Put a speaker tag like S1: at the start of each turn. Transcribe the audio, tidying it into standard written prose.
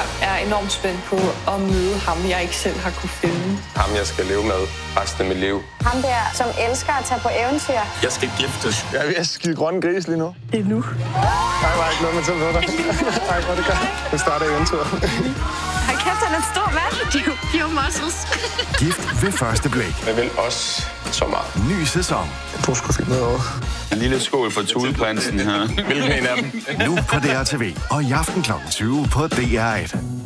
S1: er enormt spændt på at møde ham, jeg ikke selv har kunne finde.
S2: Ham, jeg skal leve med resten af mit liv.
S3: Ham der, som elsker at tage på eventyr.
S2: Jeg skal giftes.
S4: Jeg er ved at skide grønne gris lige nu.
S1: Det er nu.
S4: Nej, var ikke noget med til at dig. Nej, hvor det gør. Nu starter eventyret.
S3: Hold kæft, han er en stor mand. Your muscles.
S5: Gift ved første blik.
S2: Jeg vil også så meget.
S5: Ny sæson.
S4: Jeg tror sgu fint noget over.
S2: En lille skål for Thuleprinsen her. Hvilken en af dem?
S5: Nu på DRTV og i aften kl. 20 på DR1.